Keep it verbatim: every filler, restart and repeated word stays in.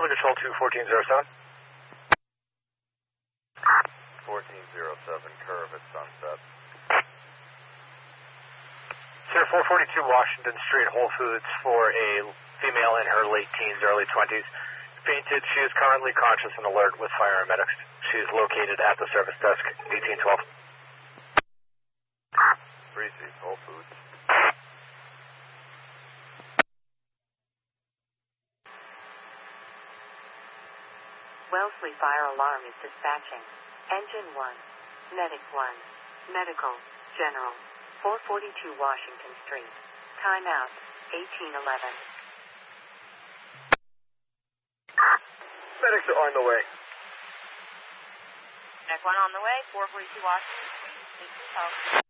control two fourteen zero seven. fourteen zero seven, curve at Sunset. Sir, four forty-two Washington Street, Whole Foods, for a female in her late teens, early twenties. Fainted. She is currently conscious and alert with fire and medics. She is located at the service desk, eighteen twelve. Breezy, Whole Foods. Wellesley Fire Alarm is dispatching. Engine one. Medic one. Medical. General. four forty-two Washington Street. Timeout. eighteen eleven. Medics are on the way. Medic one on the way, four forty-two Washington Street, eighteen twelve.